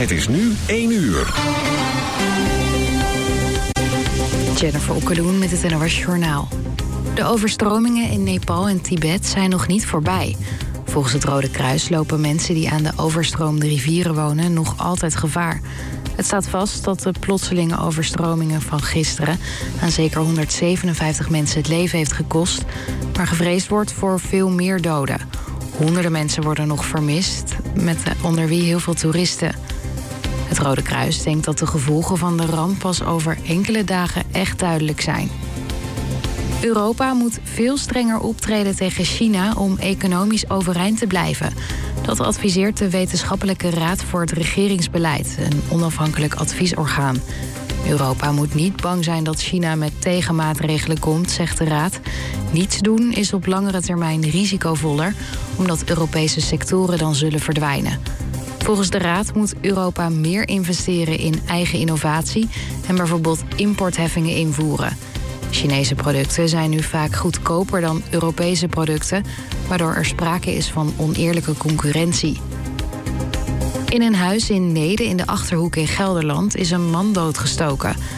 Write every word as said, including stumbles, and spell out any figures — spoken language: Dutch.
Het is nu één uur. Jennifer Okkeloen met het N O S Journaal. De overstromingen in Nepal en Tibet zijn nog niet voorbij. Volgens het Rode Kruis lopen mensen die aan de overstroomde rivieren wonen nog altijd gevaar. Het staat vast dat de plotselinge overstromingen van gisteren aan zeker honderdzevenenvijftig mensen het leven heeft gekost, maar gevreesd wordt voor veel meer doden. Honderden mensen worden nog vermist, met onder wie heel veel toeristen. Het Rode Kruis denkt dat de gevolgen van de ramp pas over enkele dagen echt duidelijk zijn. Europa moet veel strenger optreden tegen China om economisch overeind te blijven. Dat adviseert de Wetenschappelijke Raad voor het Regeringsbeleid, een onafhankelijk adviesorgaan. Europa moet niet bang zijn dat China met tegenmaatregelen komt, zegt de Raad. Niets doen is op langere termijn risicovoller, omdat Europese sectoren dan zullen verdwijnen. Volgens de Raad moet Europa meer investeren in eigen innovatie en bijvoorbeeld importheffingen invoeren. Chinese producten zijn nu vaak goedkoper dan Europese producten, waardoor er sprake is van oneerlijke concurrentie. In een huis in Neede in de Achterhoek in Gelderland is een man doodgestoken.